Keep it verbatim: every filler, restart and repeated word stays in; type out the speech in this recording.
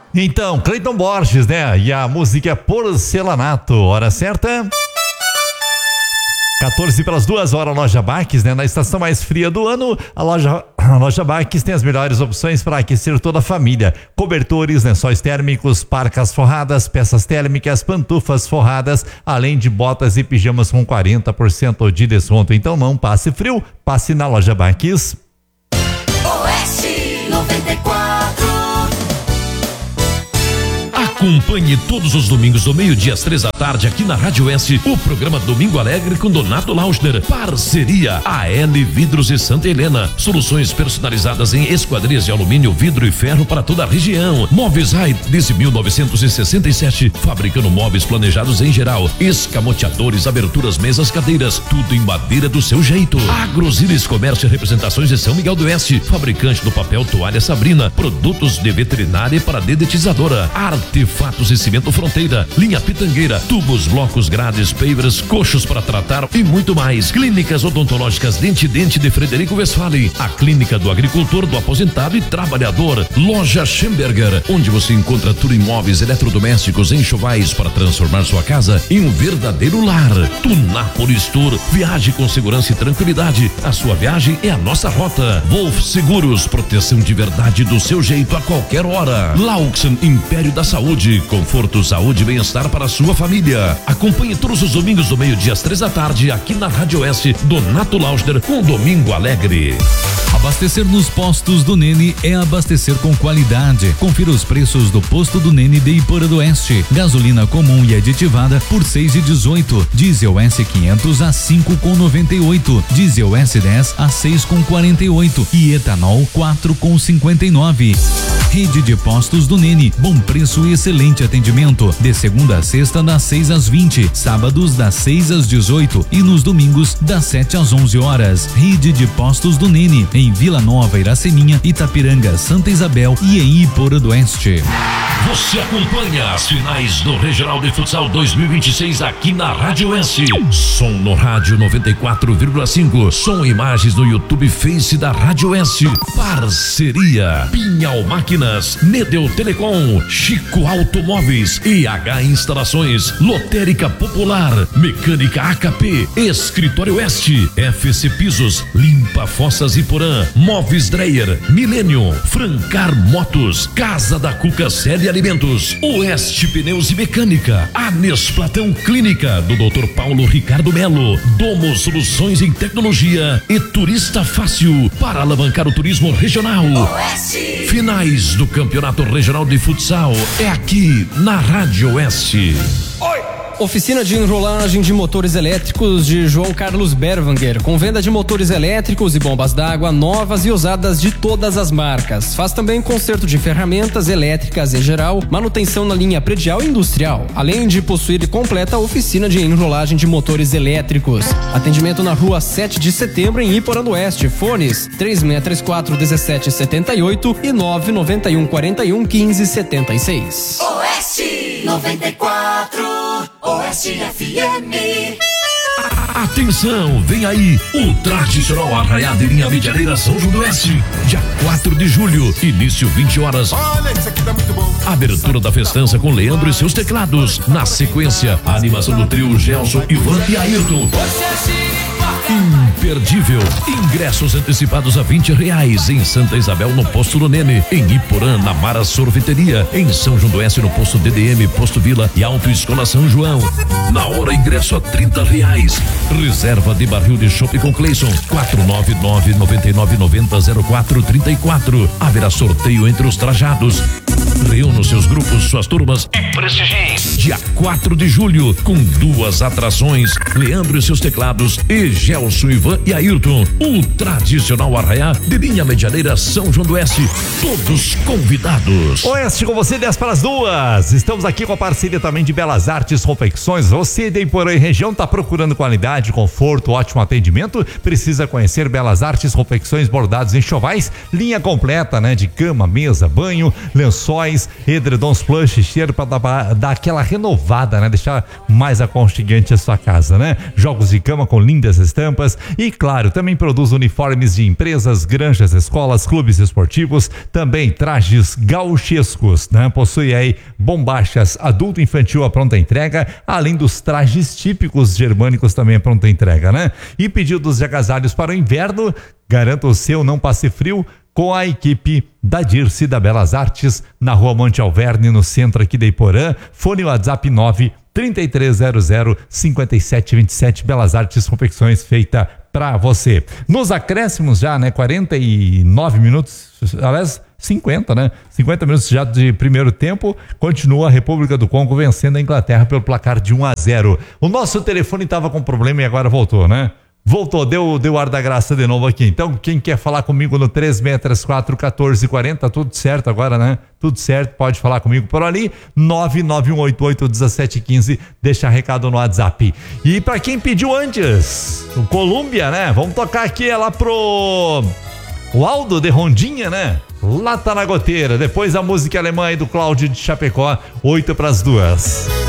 Então, Cleiton Borges, né? E a música Porcelanato, hora certa. quatorze pelas duas horas, Loja Baques, né? Na estação mais fria do ano, a loja, a loja Baques tem as melhores opções para aquecer toda a família. Cobertores, lençóis térmicos, parcas forradas, peças térmicas, pantufas forradas, além de botas e pijamas com quarenta por cento de desconto. Então não passe frio, passe na Loja Baques. Oeste noventa e quatro. Acompanhe todos os domingos do meio-dia às três da tarde aqui na Rádio S, o programa Domingo Alegre com Donato Lauschner. Parceria A L Vidros e Santa Helena. Soluções personalizadas em esquadrias de alumínio, vidro e ferro para toda a região. Móveis Height desde mil novecentos e sessenta e sete, fabricando móveis planejados em geral. Escamoteadores, aberturas, mesas, cadeiras, tudo em madeira do seu jeito. Agrosilis Comércio e Representações de São Miguel do Oeste, fabricante do papel Toalha Sabrina, produtos de veterinária para dedetizadora. Artefatos Fatos e Cimento Fronteira, linha Pitangueira, tubos, blocos, grades, pavers, coxos para tratar e muito mais. Clínicas odontológicas Dente Dente de Frederico Westphalen, a clínica do agricultor, do aposentado e trabalhador. Loja Schemberger, onde você encontra tudo em móveis, eletrodomésticos, enxovais para transformar sua casa em um verdadeiro lar. Tunápolis Tour, viaje com segurança e tranquilidade. A sua viagem é a nossa rota. Wolf Seguros, proteção de verdade do seu jeito a qualquer hora. Lauxen, Império da Saúde, conforto, saúde e bem-estar para a sua família. Acompanhe todos os domingos do meio-dia às três da tarde aqui na Rádio S, Donato Lauschner com Domingo Alegre. Abastecer nos postos do Nene é abastecer com qualidade. Confira os preços do posto do Nene de Iporã do Oeste. Gasolina comum e aditivada por seis e dezoito. Diesel S quinhentos a cinco com noventa e oito. Diesel S dez a seis com quarenta e oito e etanol quatro com cinquenta e nove. Rede de postos do Nene, bom preço e excelente atendimento. De segunda a sexta das seis às vinte, sábados das seis às dezoito e nos domingos das sete às onze horas. Rede de postos do Nene em Vila Nova, Iraceminha, Itapiranga, Santa Isabel e em Iporã do Oeste. Você acompanha as finais do Regional de Futsal dois mil e vinte e seis aqui na Rádio S. Som no rádio noventa e quatro vírgula cinco. Som e imagens no YouTube Face da Rádio S. Parceria Pinhal Máquinas, Nedel Telecom, Chico Automóveis, E H Instalações, Lotérica Popular, Mecânica A K P, Escritório Oeste, F C Pisos, Limpa Fossas Iporã, Móveis Dreyer, Millennium, Francar Motos, Casa da Cuca Série Alimentos, Oeste Pneus e Mecânica, Anes Platão Clínica do doutor Paulo Ricardo Melo, Domo Soluções em Tecnologia e Turista Fácil para alavancar o turismo regional. Oeste. Finais do Campeonato Regional de Futsal é aqui na Rádio Oeste. Oi! Oficina de enrolagem de motores elétricos de João Carlos Berwanger, com venda de motores elétricos e bombas d'água novas e usadas de todas as marcas. Faz também conserto de ferramentas elétricas em geral, manutenção na linha predial e industrial, além de possuir completa oficina de enrolagem de motores elétricos. Atendimento na rua sete de setembro em Iporã do Oeste. Fones três seis três quatro um sete sete oito e nove nove um quatro um quinze setenta e seis. Oeste noventa e quatro. Oeste F M. Atenção, vem aí o tradicional Arraiá de Linha Medianeira São João do Oeste, dia quatro de julho, início vinte horas. Olha, isso aqui tá muito bom. Abertura da festança com Leandro e seus teclados. Na sequência, a animação do trio Gelson, Ivan e Ayrton. Imperdível. Ingressos antecipados a vinte reais em Santa Isabel no Posto do Nene, em Iporã na Mara Sorveteria, em São João do Oeste no Posto D D M, Posto Vila e Autoescola São João. Na hora ingresso a trinta reais. Reserva de barril de chopp com Cleison quatro nove nove nove nove nove zero zero quatro três quatro. Haverá sorteio entre os trajados. Reúna seus grupos, suas turmas e prestigie. Dia quatro de julho, com duas atrações: Leandro e seus teclados e Gelson, Ivan e Ayrton. O tradicional Arraiá de Linha Medianeira São João do Oeste. Todos convidados. Oeste com você, dez para as duas. Estamos aqui com a parceria também de Belas Artes Confecções. Você de Iporã e região está procurando qualidade, conforto, ótimo atendimento? Precisa conhecer Belas Artes Confecções, bordados em enxovais, linha completa, né? De cama, mesa, banho, lençóis, mais, edredons plush, cheiro para dar, dar aquela renovada, né? Deixar mais aconchegante a sua casa, né? Jogos de cama com lindas estampas e, claro, também produz uniformes de empresas, granjas, escolas, clubes esportivos, também trajes gauchescos, né? Possui aí bombachas adulto e infantil à pronta entrega, além dos trajes típicos germânicos também à pronta entrega, né? E pedidos de agasalhos para o inverno, garanta o seu, não passe frio, com a equipe da Dirce da Belas Artes, na rua Monte Alverne, no centro aqui de Iporã. Fone WhatsApp nove três três zero zero cinco sete dois sete. Belas Artes Confecções, feita pra você. Nos acréscimos já, né? quarenta e nove minutos, aliás, cinquenta, né? cinquenta minutos já de primeiro tempo. Continua a República do Congo vencendo a Inglaterra pelo placar de um a zero. O nosso telefone estava com problema e agora voltou, né? Voltou, deu, deu ar da graça de novo aqui. Então, quem quer falar comigo no três seis três quatro, um quatro quatro zero, tudo certo agora, né? Tudo certo, pode falar comigo por ali, nove nove um oito oito um sete um cinco, deixa recado no WhatsApp. E pra quem pediu antes, o Colômbia, né? Vamos tocar aqui é lá pro o Aldo de Rondinha, né? Lá tá na goteira, depois a música alemã aí do Cláudio de Chapecó, oito pras duas.